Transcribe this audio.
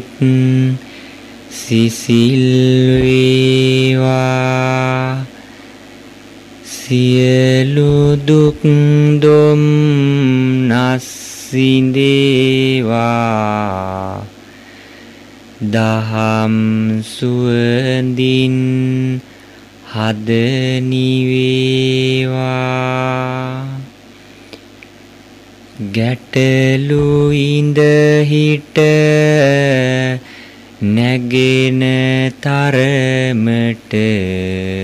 සිසිල් වේවා සියලු දුක් දුම්නස් විඳේවා දහම් සුවඳින් හද නිවේවා ගැටලු ඉඳ හිට නැගෙන තරමට